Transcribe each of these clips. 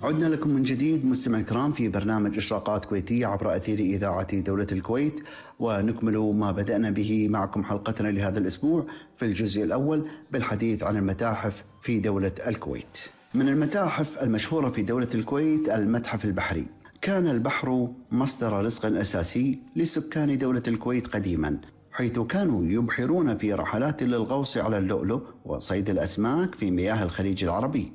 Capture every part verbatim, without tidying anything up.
عدنا لكم من جديد مستمعي الكرام في برنامج إشراقات كويتية عبر أثير إذاعة دولة الكويت، ونكمل ما بدأنا به معكم حلقتنا لهذا الأسبوع في الجزء الأول بالحديث عن المتاحف في دولة الكويت. من المتاحف المشهورة في دولة الكويت المتحف البحري. كان البحر مصدر رزق أساسي لسكان دولة الكويت قديما، حيث كانوا يبحرون في رحلات للغوص على اللؤلؤ وصيد الأسماك في مياه الخليج العربي،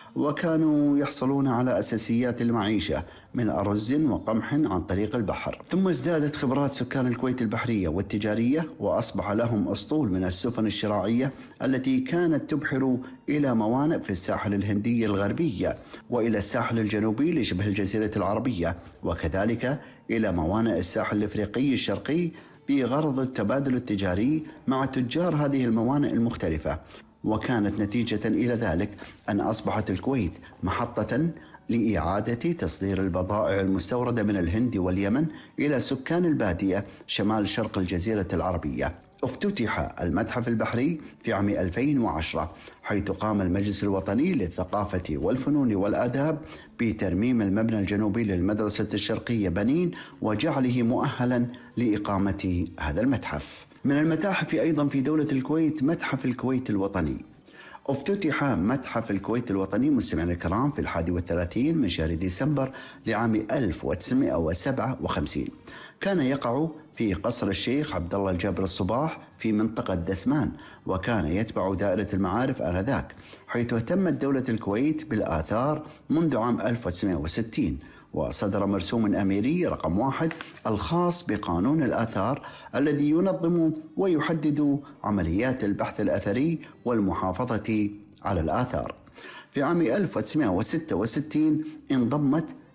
وكانوا يحصلون على أساسيات المعيشة من أرز وقمح عن طريق البحر. ثم ازدادت خبرات سكان الكويت البحرية والتجارية، وأصبح لهم أسطول من السفن الشراعية التي كانت تبحر إلى موانئ في الساحل الهندي الغربية وإلى الساحل الجنوبي لشبه الجزيرة العربية، وكذلك إلى موانئ الساحل الإفريقي الشرقي بغرض التبادل التجاري مع تجار هذه الموانئ المختلفة. وكانت نتيجة إلى ذلك أن أصبحت الكويت محطة لإعادة تصدير البضائع المستوردة من الهند واليمن إلى سكان البادية شمال شرق الجزيرة العربية. افتتح المتحف البحري في عام ألفين وعشرة، حيث قام المجلس الوطني للثقافة والفنون والآداب بترميم المبنى الجنوبي للمدرسة الشرقية بنين وجعله مؤهلا لإقامة هذا المتحف. من المتاحف أيضا في دولة الكويت متحف الكويت الوطني. افتتح متحف الكويت الوطني مستمعينا الكرام في الحادي والثلاثين من شهر ديسمبر لعام ألف وتسعمائة وسبعة وخمسين. كان يقع في قصر الشيخ عبد الله الجابر الصباح في منطقة دسمان، وكان يتبع دائرة المعارف آنذاك، حيث اهتمت دولة الكويت بالآثار منذ عام ألف وتسعمائة وستين، وصدر مرسوم أميري رقم واحد الخاص بقانون الآثار الذي ينظم ويحدد عمليات البحث الأثري والمحافظة على الآثار. في عام ألف وتسعمائة وستة وستين انضمت